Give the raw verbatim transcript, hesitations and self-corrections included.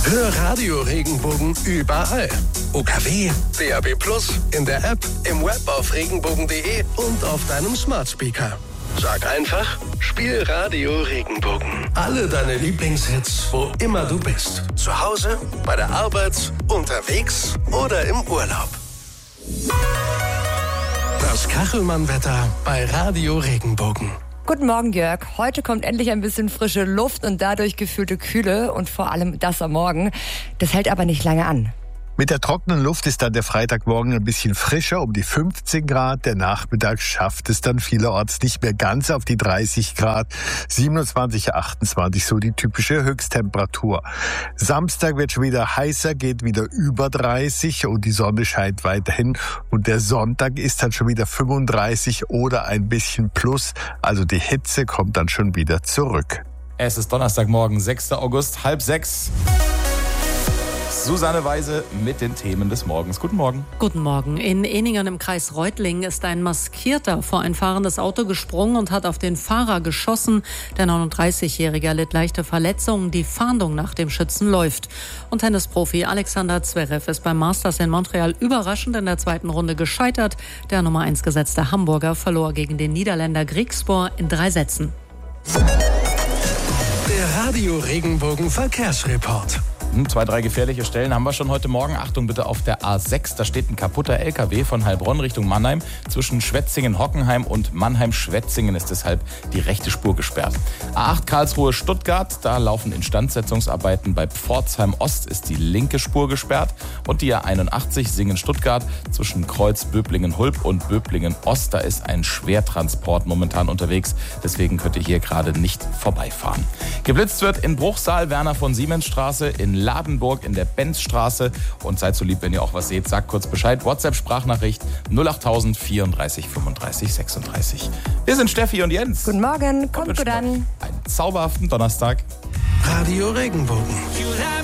Hör Radio Regenbogen überall. U K W, D A B plus, in der App, im Web auf regenbogen punkt de und auf deinem Smart Speaker. Sag einfach, spiel Radio Regenbogen. Alle deine Lieblingshits, wo immer du bist. Zu Hause, bei der Arbeit, unterwegs oder im Urlaub. Das Kachelmann-Wetter bei Radio Regenbogen. Guten Morgen, Jörg. Heute kommt endlich ein bisschen frische Luft und dadurch gefühlte Kühle und vor allem das am Morgen. Das hält aber nicht lange an. Mit der trockenen Luft ist dann der Freitagmorgen ein bisschen frischer, um die fünfzehn Grad. Der Nachmittag schafft es dann vielerorts nicht mehr ganz auf die dreißig Grad. siebenundzwanzig, achtundzwanzig, so die typische Höchsttemperatur. Samstag wird schon wieder heißer, geht wieder über dreißig und die Sonne scheint weiterhin. Und der Sonntag ist dann schon wieder fünfunddreißig oder ein bisschen plus. Also die Hitze kommt dann schon wieder zurück. Es ist Donnerstagmorgen, sechster August, halb sechs. Susanne Weise mit den Themen des Morgens. Guten Morgen. Guten Morgen. In Ehningen im Kreis Reutlingen ist ein Maskierter vor ein fahrendes Auto gesprungen und hat auf den Fahrer geschossen. Der neununddreißigjährige erlitt leichte Verletzungen. Die Fahndung nach dem Schützen läuft. Und Tennisprofi Alexander Zverev ist beim Masters in Montreal überraschend in der zweiten Runde gescheitert. Der Nummer eins gesetzte Hamburger verlor gegen den Niederländer Griekspoor in drei Sätzen. Der Radio Regenbogen Verkehrsreport. Zwei, drei gefährliche Stellen haben wir schon heute Morgen. Achtung bitte auf der A sechs, da steht ein kaputter L K W von Heilbronn Richtung Mannheim. Zwischen Schwetzingen-Hockenheim und Mannheim-Schwetzingen ist deshalb die rechte Spur gesperrt. A acht Karlsruhe-Stuttgart, da laufen Instandsetzungsarbeiten. Bei Pforzheim-Ost ist die linke Spur gesperrt. Und die A einundachtzig Singen-Stuttgart zwischen Kreuz Böblingen-Hulb und Böblingen-Ost, da ist ein Schwertransport momentan unterwegs. Deswegen könnt ihr hier gerade nicht vorbeifahren. Geblitzt wird in Bruchsal, Werner von Siemensstraße, in Ladenburg in der Benzstraße. Und seid so lieb, wenn ihr auch was seht, sagt kurz Bescheid. WhatsApp-Sprachnachricht null acht null null vierunddreißig fünfunddreißig sechsunddreißig. Wir sind Steffi und Jens. Guten Morgen, kommt gut an. Einen zauberhaften Donnerstag. Radio Regenbogen.